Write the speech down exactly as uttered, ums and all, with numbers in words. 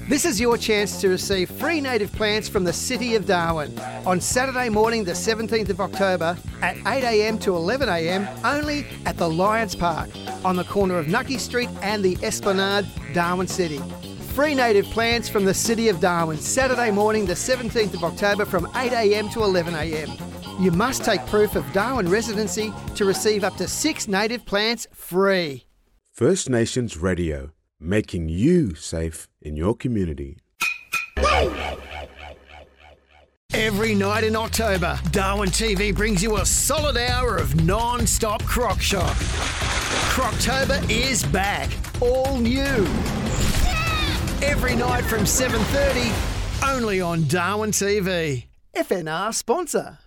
This is your chance to receive free native plants from the City of Darwin on Saturday morning the seventeenth of October at eight a m to eleven a m only at the Lions Park on the corner of Nucky Street and the Esplanade, Darwin City. Free native plants from the City of Darwin, Saturday morning the seventeenth of October from eight a m to eleven a m. You must take proof of Darwin residency to receive up to six native plants free. First Nations Radio, making you safe in your community. Every night in October, Darwin T V brings you a solid hour of non-stop Croc Shock. Croctober is back, all new. Every night from seven thirty, only on Darwin T V. F N R sponsor.